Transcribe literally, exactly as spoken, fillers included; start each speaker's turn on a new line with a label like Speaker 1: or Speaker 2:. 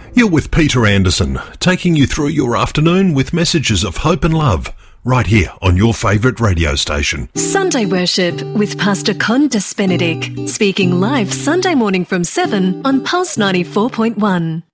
Speaker 1: You're with Peter Anderson, taking you through your afternoon with messages of hope and love, right here on your favourite radio station.
Speaker 2: Sunday Worship with Pastor Con Despenedict, speaking live Sunday morning from seven on Pulse ninety-four point one.